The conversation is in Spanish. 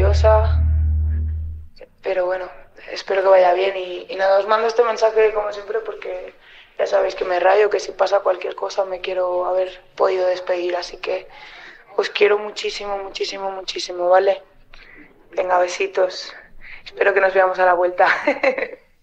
nerviosa, pero bueno, espero que vaya bien y nada, os mando este mensaje como siempre porque ya sabéis que me rayo, que si pasa cualquier cosa me quiero haber podido despedir, así que os quiero muchísimo, muchísimo, muchísimo, ¿vale? Venga, besitos. Espero que nos veamos a la vuelta.